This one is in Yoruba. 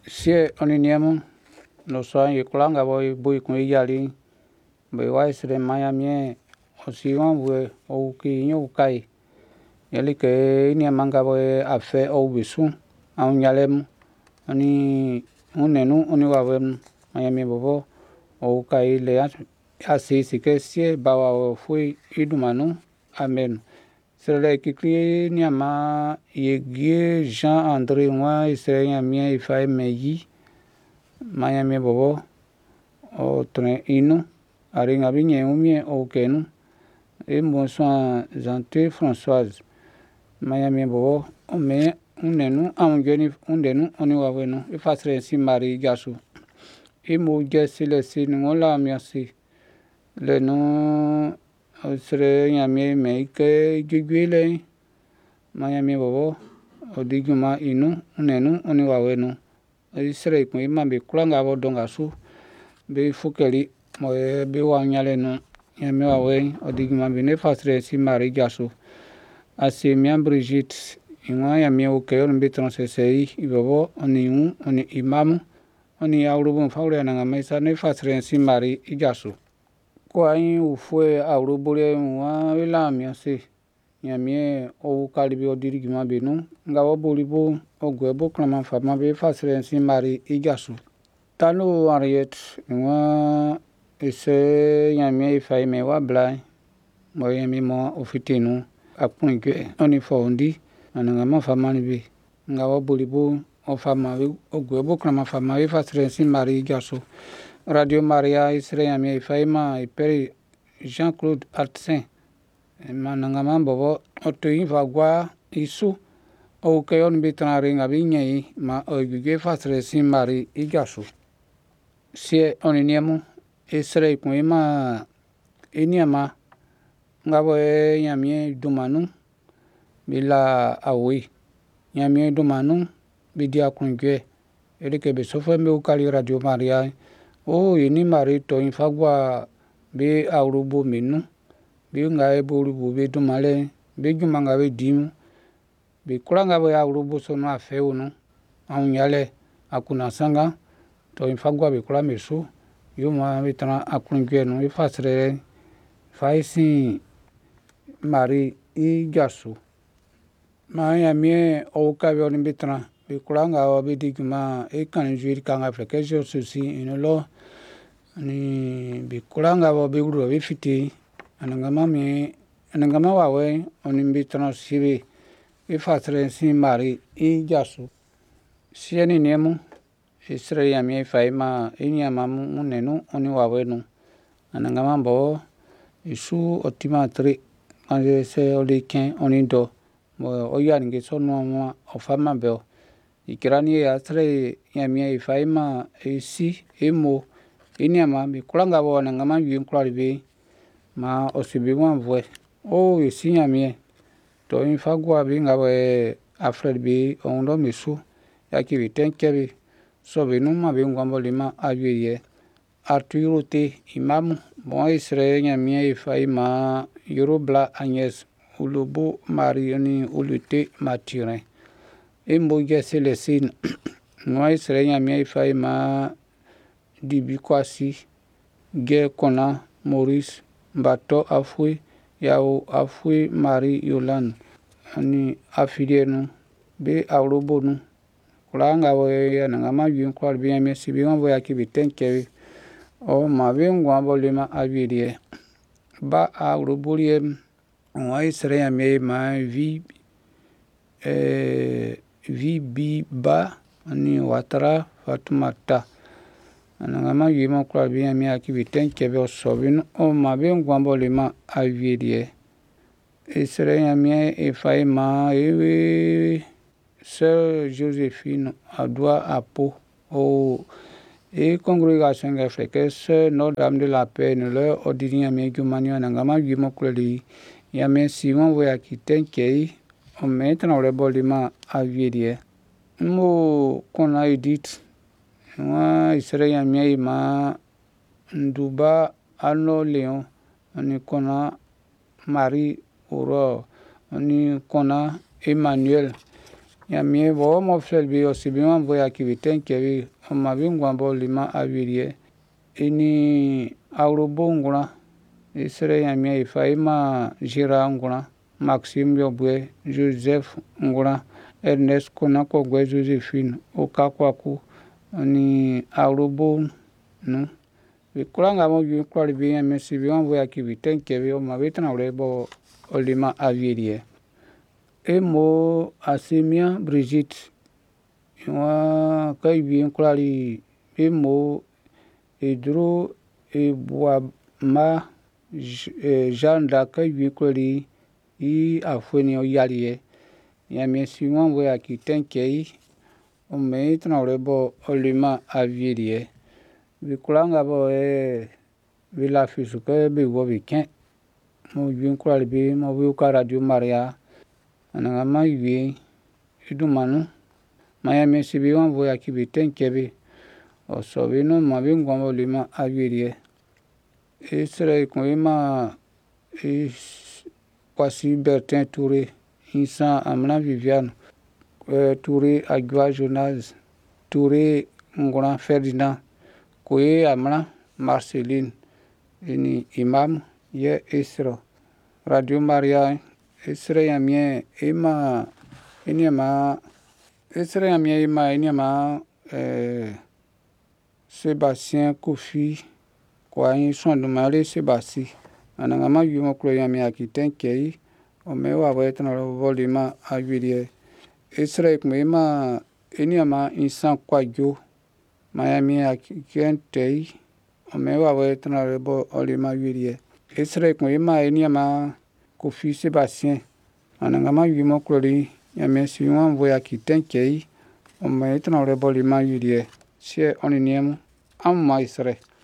sie oniniemu no so yikulanga boy kun yali be waisre mayamie osiwan we o ki nyu kai yali ke ni manga boy afe o bisu an yalem ani unenu oni wawem mayami bobo o kai le asisi ke sie bawa fui idumanu amen sele kikli ni ama yegie Jean André moi isenya mie ifai meyi mayami bobo o tre inu ari ngabinye umie o kenu et bonsoir Zante Françoise mayami bobo o me unenu amgeni undenu oni wawenu ifasre si mari gasu imu gesile si ngola miasi le no sre nyami me ke gigwile mayami bobo odiguma inu unenu oni wawenu isre kun imambe kulanga bodonga su be fukeli mo be wanyale no yami wawe odiguma be ne fasre si mari gasu asi miam Brigitte inwa yami o ke on be transesei ibobo oni imamu oni awrubu fawre na ngamesa ne fasre si mari igasu kwa yin ufue awrubule nwa wila miasi yami o kalibi odiriguma benu ngawo bolibo ogwebo klama fama be fasre si mari igasu talo ariet nwa ise yami ifai me wa blai mo yami mo ofitinu apunke oni fondi ananga fama ni be ngawo bolibo o fama ogwebo klama fama be fasre si mari igasu Radio Maria isre yami ifai ma iperi Jean-Claude Artsin mananga mambo oto infagwa isu o ke on bitnari ngabinye ma oguge fasre si mari igasu sie oniniemu isre kun ma eniama ngabo yami dumanu bila awi yami dumanu bidia kunge elike be sofo me ukali Radio Maria o ini mari to infagwa be awrubo menu be ngae borubo be dumale be jumanga be dim be kulanga be awrubo so no afeu no anyale akuna sanga to infagwa be kula mesu yuma bitana akunge no ifasre faisi mari igasu mayami o kabe on bitana be kulanga o be diguma e kan juir kanga frekejo susi inolo ni bikulanga bo biuru be fiti anangama wawe onimbi transibe ifatre si mari igasu sieni nemu isre yami faima inyama munenu oni wawenu anangama bo isu otimatri anje se oliken onido mo oyaninge sonu ofama be ikirani ya tre yami faima isi emo inyama bikulanga bo anangama yin klaribe ma osibiwa vwe o isinyamie to infagwa bi ngawe afred bi ondo misu yaki bitenkebe so benuma be ngwambo lima aviye arturote imamu bon isre nyamie ifaima yorobla agnes ulobo marioni ulute matirin embo geselesine no isre nyamie ifaima dibikwasi ge kona Maurice Bato afui yao afui Marie Yolan ani afidenu be awrobonu kulanga we yananga ma yin kwal bi me sibi won bo yakibi tenke o ma be ngwa bo lema avidie ba awroboliem wa isre ya me ma vi bi ba ani watra fatmata anangama yima kwal bi me yakibi tenke be sobin o ma be ngwa bo lema avidie isre ya me efaima ewe Sœur Joséphine Adoua Apo et congrégation africaine Notre-Dame de la Paix ne leur ordinaire mégumanio nangama yimo kleli yame simon we akiten kei o maintenant le bolima aviedie mo kona edit wa isere yame ma nduba ano leon oni kona Marie Aurore oni kona Emmanuel Nyame bo mo fel bi osibi wan bo ya ki bi tenke bi o ma bi ngwan bo lima awirie ini awrobo nguna isere nyame ifa ima jira nguna Maxime Yobwe Joseph nguna Ernest Konako gwe Josephine Okakwaku ni awrobo nu bikulanga mo bi kwali bi nyame si bi wan bo ya ki bi tenke bi o ma bi tana ore bo olima awirie emo asemia Brigitte wa ka bi kwali emo edro ebua ma Jean da ka bi kwali i afweni oyalie nyame si wan bo ya ki tenke yi o me tana ore bo olima awirie bikulanga bo bi la fisu ke bi wo bi ken mo bi kwali bi mo bi ka Radio Maria ana ma yi idumanu Nyame si bi wan bo ya ki bi tenke bi o so bi no ma bi ngwan bo lima awirie isere kun ima Kwasi Bertin Touré Insa Amna Viviane Touré Adjoa Jonas Touré nguna Ferdinand Koye Amna Marceline ini imam ye Isra Radio Maria Isra yamie ima inyama Isra yamie ima inyama Sébastien Kofi kwa yin sondu male Sébastien ana ma yumo klo yamie akitenke yi o me wa bo tana volima awirie Isra kuma ima inyama insan kwajo Miami akente yi o me wa bo tana bo olima awirie Isra kuma ima inyama Kofi Sébastien ana ma yumo klo ri yamie si wan bo akitenke yi o me tana bo olima awirie sie oniniemu amma Isra